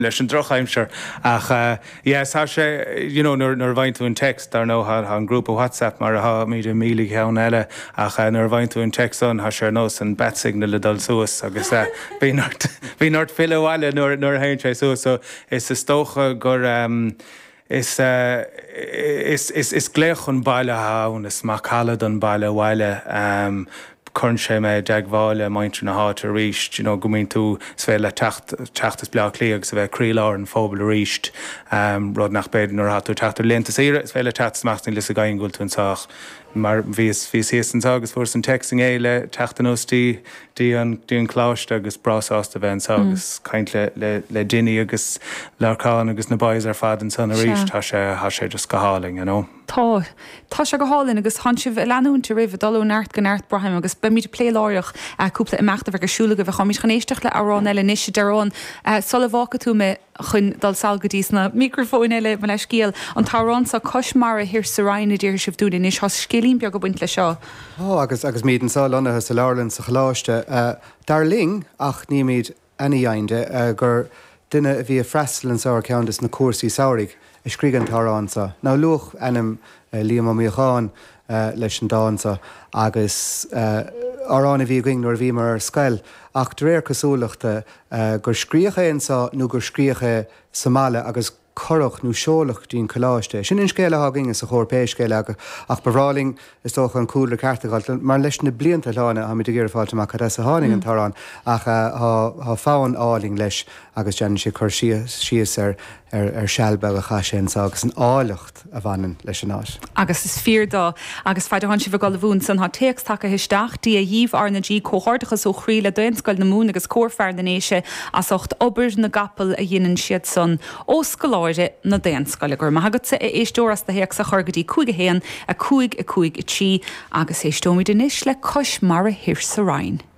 leis an drochaimseir ach tá sé nar bhaint tú an text ar nó an grúpa WhatsApp mar a míidir míle cheann eile ach nar bhaint tú an text an sé nó an bat signal le dul suas agus bhí nát fiáile nuair hain sé suas so is sa tócha gur is gléoch an baile hán is má chalad an baile bhaile chun sé mé deagháile maintre na háte ríist, gomín tú sfé le teachtas bleach líag sa bheith críláir an fóbal ríist rud nach beidir nó hatú teachtar lenta éire is féile teachtasachtain lis a gaingúil tú anach. Mar vís héan agus fuair an texting éile teachtanótí dí an chláiste agus brasásta bheith agus caint le duine agus leáin agus na báis ar fad an san a ríist tá sé just go háling, Tá se go hálinn agus han sih leúnta rih dalú neart gan neart braim agus be míid pléláireach cúpla imachta bheith gorsúla go bheith chomis chanéisteach le arán eile níise derán sola bhácha tú me chun dal salgadís na microfón eile me leis scéal an tárán sa cosmara hir sa rainna dtíir sibh dúda níos has scélín beag go buint le seo. agus míid an sáil anathe sa láirlann sa chláiste dar ling ach ní míid aíainde gur duine a bhí a freistal an saoir ceantas na cuasaí saoirigh is scrígan táránsa. Ná luch enam líam a míocháin leis an dáansa agus árán a bhí going nuair bhí mar scail ach de réir cosúlaachta gur scríocha éonsá nó gur scríocha Somála agus chorach nó seolach dín choláiste. Sin in scéile hagin is a chóirpéis scéile ach bhráling is tócha an cúla cartaáil mar leis na blianta lána a mí ggéir fáilte a chu a háning an tarrán ach há fáin áling leis agus dean sé chur sios ar sealbe a chaisiins agus an álacht a bhanan leis an áis. Agus is feardá agus feidir han si bh go bhún san há text take histeach dí a dhíomh ar na dí cóhardachas ó chríle doinscoil na mún agus cóirfear na néise as ocht obair na gapal a dhéanaan siad san óscoláide na déanscoile gur maigad sa éistóras de héach sa chugadí chuig a héan a chuig a tí agus éistómid inis le cos mar a hir sa rain.